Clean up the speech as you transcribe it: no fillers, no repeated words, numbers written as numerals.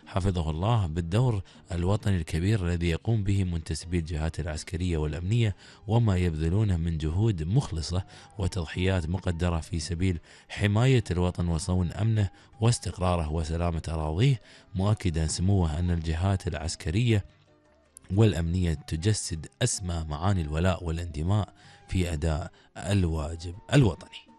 حفظه الله بالدور الوطني الكبير الذي يقوم به منتسبي الجهات العسكرية والأمنية، وما يبذلونه من جهود مخلصة وتضحيات مقدرة في سبيل حماية الوطن وصون أمنه واستقراره وسلامة أراضيه، مؤكدا سموه أن الجهات العسكرية والأمنية تجسد أسمى معاني الولاء والانتماء في أداء الواجب الوطني.